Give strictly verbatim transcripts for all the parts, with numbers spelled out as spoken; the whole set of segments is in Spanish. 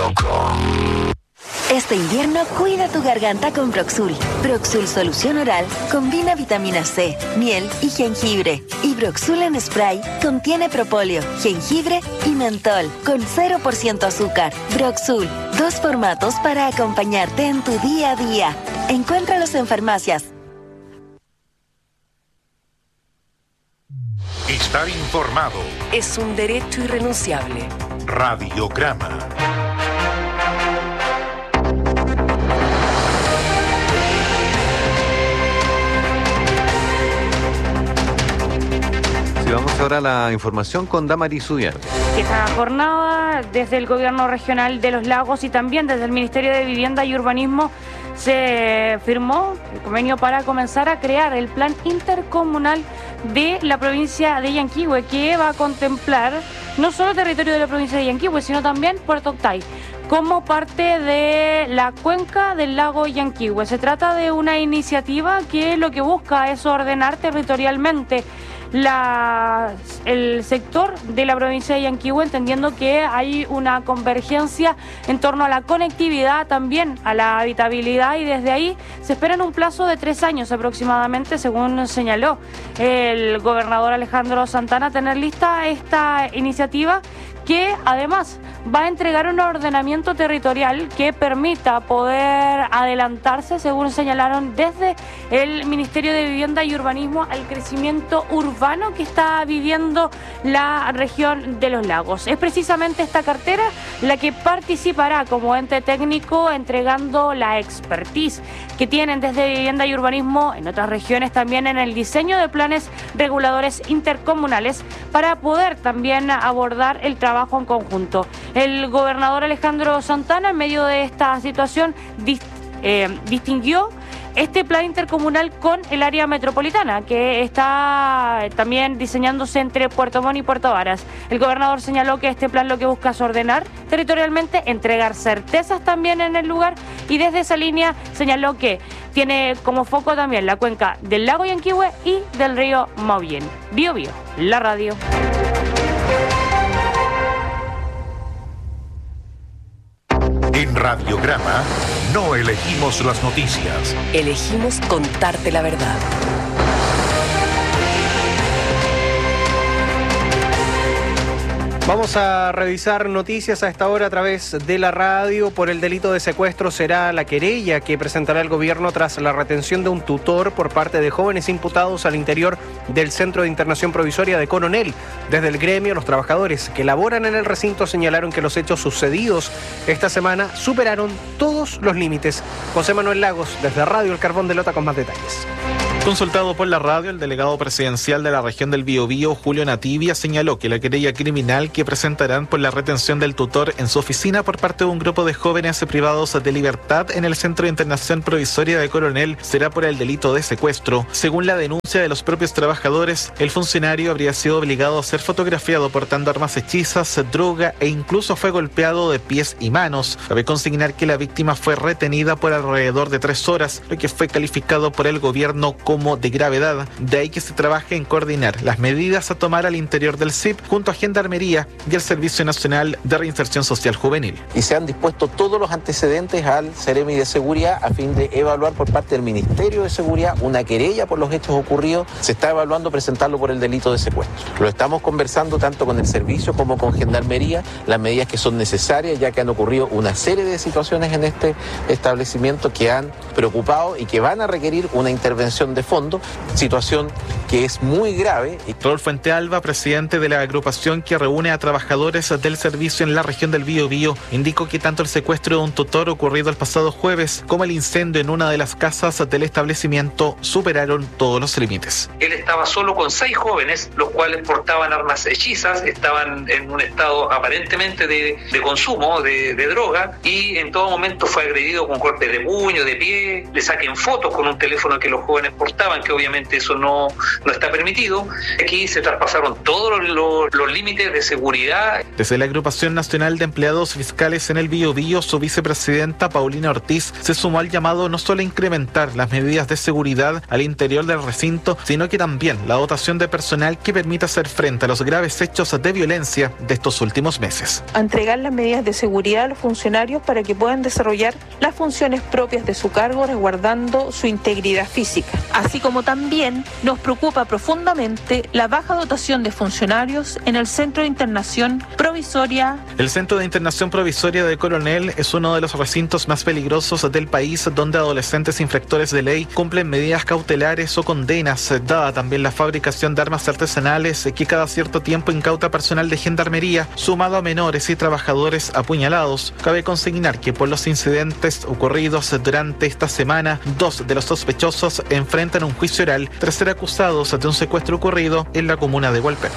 punto com. Este invierno cuida tu garganta con Broxul. Broxul Solución Oral combina vitamina C, miel y jengibre. Y Broxul en spray contiene propóleo, jengibre y mentol con cero por ciento azúcar. Broxul, dos formatos para acompañarte en tu día a día. Encuéntralos en farmacias. Estar informado es un derecho irrenunciable. Radiograma. Vamos ahora a la información con Damaris Ubiar. Esta jornada desde el Gobierno Regional de Los Lagos y también desde el Ministerio de Vivienda y Urbanismo se firmó el convenio para comenzar a crear el plan intercomunal de la provincia de Yanquihue, que va a contemplar no solo el territorio de la provincia de Yanquihue, sino también Puerto Octay, como parte de la cuenca del lago Yanquihue. Se trata de una iniciativa que lo que busca es ordenar territorialmente La, el sector de la provincia de Yanquihue, entendiendo que hay una convergencia en torno a la conectividad, también a la habitabilidad, y desde ahí se espera en un plazo de tres años aproximadamente, según señaló el gobernador Alejandro Santana, tener lista esta iniciativa que además va a entregar un ordenamiento territorial que permita poder adelantarse, según señalaron desde el Ministerio de Vivienda y Urbanismo, al crecimiento urbano que está viviendo la región de Los Lagos. Es precisamente esta cartera la que participará como ente técnico, entregando la expertise que tienen desde Vivienda y Urbanismo en otras regiones, también en el diseño de planes reguladores intercomunales, para poder también abordar el trabajo en conjunto. El gobernador Alejandro Santana, en medio de esta situación, dist- eh, distinguió este plan intercomunal con el área metropolitana, que está también diseñándose entre Puerto Montt y Puerto Varas. El gobernador señaló que este plan lo que busca es ordenar territorialmente, entregar certezas también en el lugar, y desde esa línea señaló que tiene como foco también la cuenca del lago Yanquihue y del río Maullín. Bio Bio, la radio. En Radiograma no elegimos las noticias. Elegimos contarte la verdad. Vamos a revisar noticias a esta hora a través de la radio. Por el delito de secuestro será la querella que presentará el gobierno tras la retención de un tutor por parte de jóvenes imputados al interior del Centro de Internación Provisoria de Coronel. Desde el gremio, los trabajadores que laboran en el recinto señalaron que los hechos sucedidos esta semana superaron todos los límites. José Manuel Lagos, desde Radio El Carbón de Lota, con más detalles. Consultado por la radio, el delegado presidencial de la región del Biobío, Julio Nativia, señaló que la querella criminal que presentarán por la retención del tutor en su oficina por parte de un grupo de jóvenes privados de libertad en el Centro de Internación Provisoria de Coronel será por el delito de secuestro. Según la denuncia de los propios trabajadores, el funcionario habría sido obligado a ser fotografiado portando armas hechizas, droga e incluso fue golpeado de pies y manos. Cabe consignar que la víctima fue retenida por alrededor de tres horas, lo que fue calificado por el gobierno como de gravedad. De ahí que se trabaje en coordinar las medidas a tomar al interior del C I P junto a Gendarmería y el Servicio Nacional de Reinserción Social Juvenil. Y se han dispuesto todos los antecedentes al Ceremi de Seguridad a fin de evaluar por parte del Ministerio de Seguridad una querella por los hechos ocurridos. Se está evaluando presentarlo por el delito de secuestro. Lo estamos conversando tanto con el servicio como con Gendarmería, las medidas que son necesarias, ya que han ocurrido una serie de situaciones en este establecimiento que han preocupado y que van a requerir una intervención de fondo, situación que es muy grave. Rodolfo Fuentealba, presidente de la agrupación que reúne a trabajadores del servicio en la región del Biobío, indicó que tanto el secuestro de un tutor ocurrido el pasado jueves como el incendio en una de las casas del establecimiento superaron todos los límites. Él estaba solo con seis jóvenes, los cuales portaban armas hechizas, estaban en un estado aparentemente de, de consumo de, de droga, y en todo momento fue agredido con golpes de puño, de pie, le saquen fotos con un teléfono que los jóvenes portaban reportaban que obviamente eso no, no está permitido. Aquí se traspasaron todos los, los, los límites de seguridad. Desde la Agrupación Nacional de Empleados Fiscales en el Biobío, su vicepresidenta Paulina Ortiz se sumó al llamado no solo a incrementar las medidas de seguridad al interior del recinto, sino que también la dotación de personal que permita hacer frente a los graves hechos de violencia de estos últimos meses. A entregar las medidas de seguridad a los funcionarios para que puedan desarrollar las funciones propias de su cargo, resguardando su integridad física. Así como también nos preocupa profundamente la baja dotación de funcionarios en el Centro de Internación Provisoria. El Centro de Internación Provisoria de Coronel es uno de los recintos más peligrosos del país, donde adolescentes infractores de ley cumplen medidas cautelares o condenas, dada también la fabricación de armas artesanales que cada cierto tiempo incauta personal de gendarmería, sumado a menores y trabajadores apuñalados. Cabe consignar que por los incidentes ocurridos durante esta semana, dos de los sospechosos enfrentan un juicio oral tras ser acusados de un secuestro ocurrido en la comuna de Hualpén.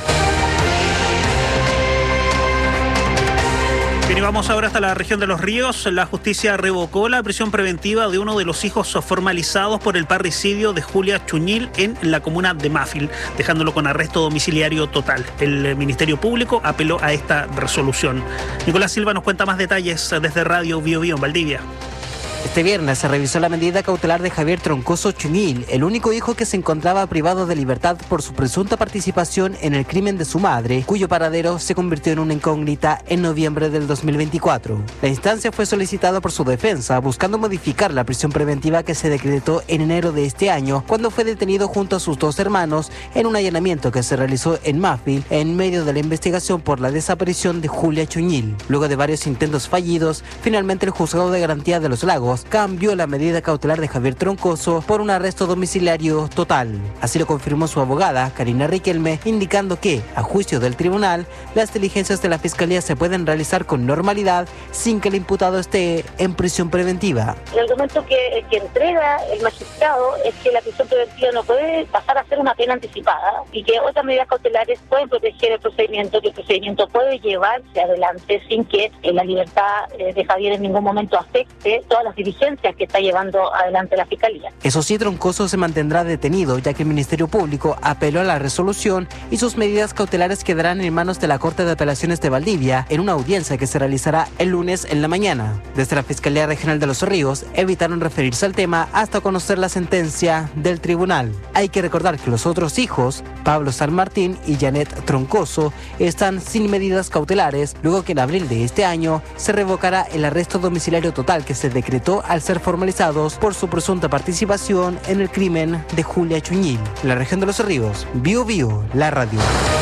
Bien, y vamos ahora hasta la región de Los Ríos. La justicia revocó la prisión preventiva de uno de los hijos formalizados por el parricidio de Julia Chuñil en la comuna de Mafil, dejándolo con arresto domiciliario total. El Ministerio Público apeló a esta resolución. Nicolás Silva nos cuenta más detalles desde Radio Biobío en Valdivia. Este viernes se revisó la medida cautelar de Javier Troncoso Chuñil, el único hijo que se encontraba privado de libertad por su presunta participación en el crimen de su madre, cuyo paradero se convirtió en una incógnita en noviembre del dos mil veinticuatro. La instancia fue solicitada por su defensa, buscando modificar la prisión preventiva que se decretó en enero de este año, cuando fue detenido junto a sus dos hermanos en un allanamiento que se realizó en Mafil en medio de la investigación por la desaparición de Julia Chuñil. Luego de varios intentos fallidos, finalmente el Juzgado de Garantía de los Lagos cambió la medida cautelar de Javier Troncoso por un arresto domiciliario total. Así lo confirmó su abogada, Karina Riquelme, indicando que, a juicio del tribunal, las diligencias de la Fiscalía se pueden realizar con normalidad sin que el imputado esté en prisión preventiva. El argumento que, que entrega el magistrado es que la prisión preventiva no puede pasar a ser una pena anticipada y que otras medidas cautelares pueden proteger el procedimiento, que el procedimiento puede llevarse adelante sin que eh, la libertad eh, de Javier en ningún momento afecte todas las diligencias que está llevando adelante la Fiscalía. Eso sí, Troncoso se mantendrá detenido, ya que el Ministerio Público apeló a la resolución y sus medidas cautelares quedarán en manos de la Corte de Apelaciones de Valdivia en una audiencia que se realizará el lunes en la mañana. Desde la Fiscalía Regional de Los Ríos evitaron referirse al tema hasta conocer la sentencia del tribunal. Hay que recordar que los otros hijos, Pablo San Martín y Janet Troncoso, están sin medidas cautelares, luego que en abril de este año se revocará el arresto domiciliario total que se decretó al ser formalizados por su presunta participación en el crimen de Julia Chuñil. En la región de Los Ríos, Bio Bio, la radio.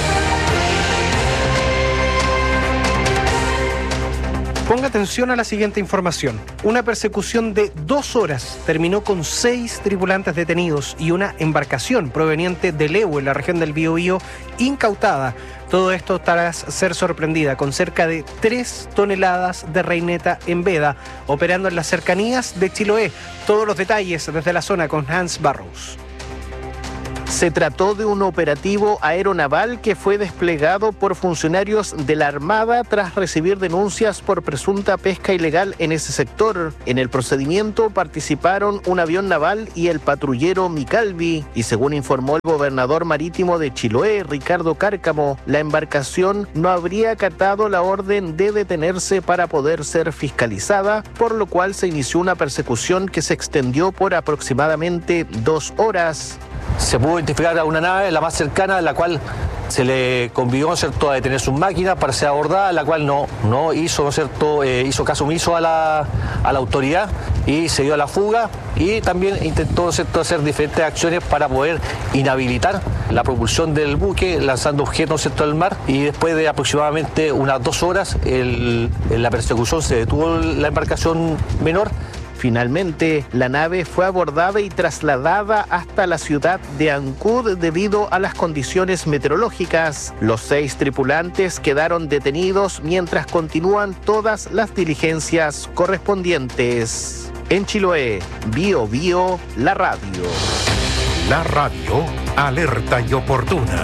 Ponga atención a la siguiente información. Una persecución de dos horas terminó con seis tripulantes detenidos y una embarcación proveniente de Lehu, en la región del Biobío, incautada. Todo esto tras ser sorprendida con cerca de tres toneladas de reineta en veda, operando en las cercanías de Chiloé. Todos los detalles desde la zona con Hans Barrows. Se trató de un operativo aeronaval que fue desplegado por funcionarios de la Armada tras recibir denuncias por presunta pesca ilegal en ese sector. En el procedimiento participaron un avión naval y el patrullero Micalvi, y según informó el gobernador marítimo de Chiloé, Ricardo Cárcamo, la embarcación no habría acatado la orden de detenerse para poder ser fiscalizada, por lo cual se inició una persecución que se extendió por aproximadamente dos horas. Se pudo identificar a una nave, la más cercana, a la cual se le convidó, ¿cierto?, a detener sus máquinas para ser abordada, la cual no, no hizo, ¿no cierto?, eh, hizo caso omiso a la, a la autoridad y se dio a la fuga, y también intentó, ¿cierto?, hacer diferentes acciones para poder inhabilitar la propulsión del buque, lanzando objetos, ¿cierto?, al mar, y después de aproximadamente unas dos horas el, en la persecución se detuvo la embarcación menor. Finalmente, la nave fue abordada y trasladada hasta la ciudad de Ancud debido a las condiciones meteorológicas. Los seis tripulantes quedaron detenidos mientras continúan todas las diligencias correspondientes. En Chiloé, Bio Bio, la radio. La radio, alerta y oportuna.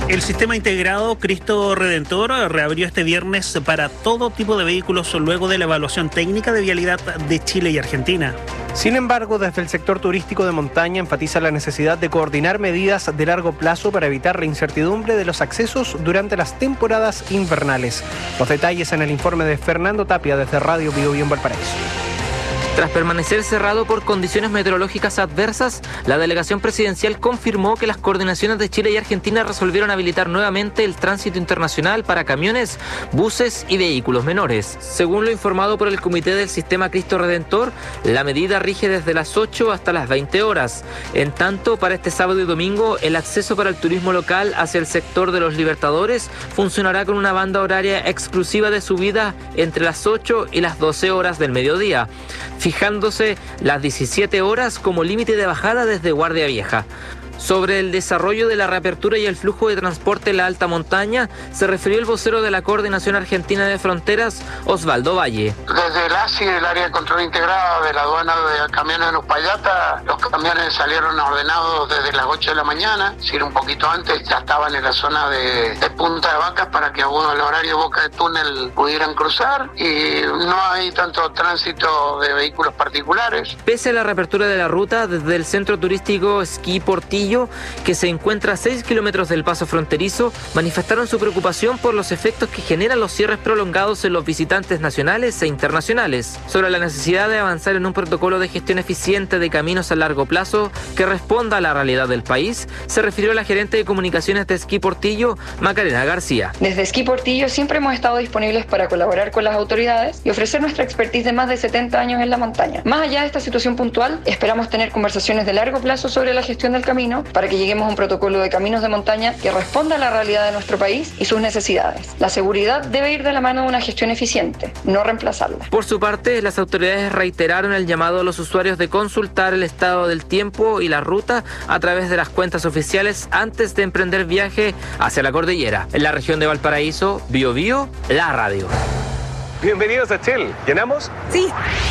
El sistema integrado Cristo Redentor reabrió este viernes para todo tipo de vehículos luego de la evaluación técnica de vialidad de Chile y Argentina. Sin embargo, desde el sector turístico de montaña enfatiza la necesidad de coordinar medidas de largo plazo para evitar la incertidumbre de los accesos durante las temporadas invernales. Los detalles en el informe de Fernando Tapia desde Radio Bio Bio en Valparaíso. Tras permanecer cerrado por condiciones meteorológicas adversas, la delegación presidencial confirmó que las coordinaciones de Chile y Argentina resolvieron habilitar nuevamente el tránsito internacional para camiones, buses y vehículos menores. Según lo informado por el Comité del Sistema Cristo Redentor, la medida rige desde las ocho hasta las veinte horas. En tanto, para este sábado y domingo, el acceso para el turismo local hacia el sector de los Libertadores funcionará con una banda horaria exclusiva de subida entre las ocho y las doce horas del mediodía, fijándose las diecisiete horas como límite de bajada desde Guardia Vieja. Sobre el desarrollo de la reapertura y el flujo de transporte en la alta montaña, se refirió el vocero de la Coordinación Argentina de Fronteras, Osvaldo Valle. Desde el A S I, el área de control integrado de la aduana de camiones de Uspallata, los camiones salieron ordenados desde las ocho de la mañana, si era un poquito antes ya estaban en la zona de, de Punta de Vacas para que algunos del horario Boca de Túnel pudieran cruzar y no hay tanto tránsito de vehículos particulares. Pese a la reapertura de la ruta, desde el centro turístico Esquí Portillo, que se encuentra a seis kilómetros del paso fronterizo, manifestaron su preocupación por los efectos que generan los cierres prolongados en los visitantes nacionales e internacionales. Sobre la necesidad de avanzar en un protocolo de gestión eficiente de caminos a largo plazo que responda a la realidad del país, se refirió la gerente de comunicaciones de Esquí Portillo, Macarena García. Desde Esquí Portillo siempre hemos estado disponibles para colaborar con las autoridades y ofrecer nuestra expertise de más de setenta años en la montaña. Más allá de esta situación puntual, esperamos tener conversaciones de largo plazo sobre la gestión del camino para que lleguemos a un protocolo de caminos de montaña que responda a la realidad de nuestro país y sus necesidades. La seguridad debe ir de la mano de una gestión eficiente, no reemplazarla. Por su parte, las autoridades reiteraron el llamado a los usuarios de consultar el estado del tiempo y la ruta a través de las cuentas oficiales antes de emprender viaje hacia la cordillera. En la región de Valparaíso, Bio Bio, la radio. Bienvenidos a Shell. ¿Llenamos? Sí.